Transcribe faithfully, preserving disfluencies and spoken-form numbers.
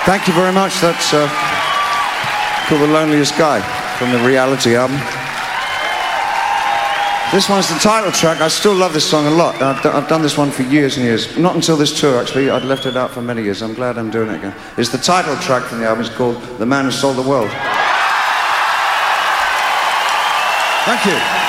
Thank you very much. That's uh, called The Loneliest Guy from the Reality album. This one's the title track. I still love this song a lot. I've, d I've done this one for years and years. Not until this tour, actually. I'd left it out for many years. I'm glad I'm doing it again. It's the title track from the album. It's called The Man Who Sold the World. Thank you.